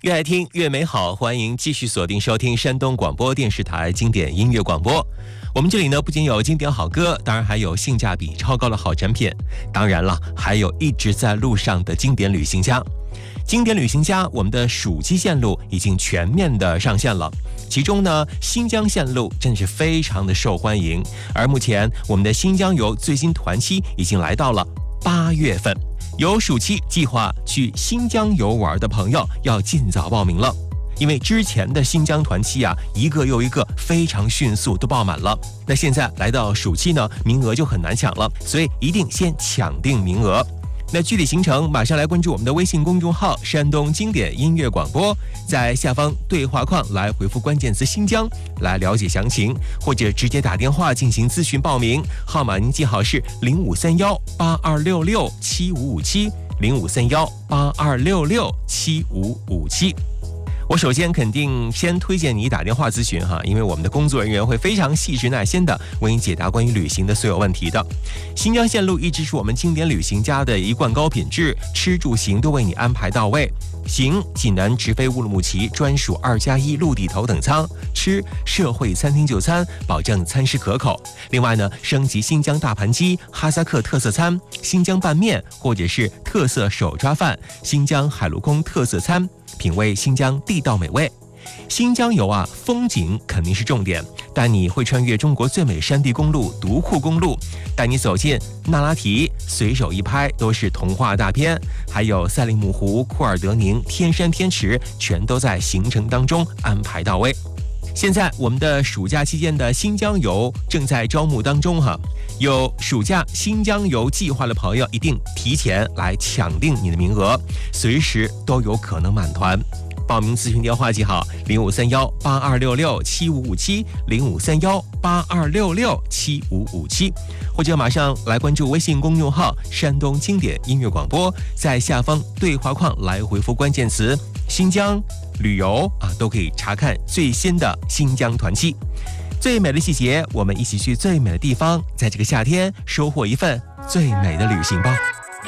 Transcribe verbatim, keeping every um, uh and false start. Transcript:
越爱听越美好，欢迎继续锁定收听山东广播电视台经典音乐广播。我们这里呢，不仅有经典好歌，当然还有性价比超高的好产品，当然了，还有一直在路上的经典旅行家。经典旅行家，我们的暑期线路已经全面的上线了，其中呢，新疆线路真是非常的受欢迎。而目前我们的新疆游最新团期已经来到了八月份。有暑期计划去新疆游玩的朋友要尽早报名了，因为之前的新疆团期啊，一个又一个非常迅速都爆满了。那现在来到暑期呢，名额就很难抢了，所以一定先抢定名额。那具体行程马上来关注我们的微信公众号山东经典音乐广播，在下方对话框来回复关键词新疆来了解详情，或者直接打电话进行咨询报名，号码您记好是零五三幺八二六六七五五七零五三幺八二六六七五五七。我首先肯定先推荐你打电话咨询哈，因为我们的工作人员会非常细致耐心的为你解答关于旅行的所有问题的。新疆线路一直是我们经典旅行家的一贯高品质，吃住行都为你安排到位。行济南直飞乌鲁木齐专属二加一陆地头等舱，吃社会餐厅就餐，保证餐食可口。另外呢，升级新疆大盘鸡、哈萨克特色餐、新疆拌面或者是特色手抓饭、新疆海陆空特色餐，品味新疆地道美味。新疆游啊，风景肯定是重点，带你会穿越中国最美山地公路独库公路，带你走进那拉提，随手一拍都是童话大片，还有赛里木湖、库尔德宁、天山天池，全都在行程当中安排到位。现在我们的暑假期间的新疆游正在招募当中哈，有暑假新疆游计划的朋友一定提前来抢定你的名额，随时都有可能满团。报名咨询电话记好零五三幺八二六六七五五七零五三幺八二六六七五五七，或者马上来关注微信公众号山东经典音乐广播，在下方对话框来回复关键词新疆旅游啊，都可以查看最新的新疆团期。最美的季节，我们一起去最美的地方，在这个夏天收获一份最美的旅行吧。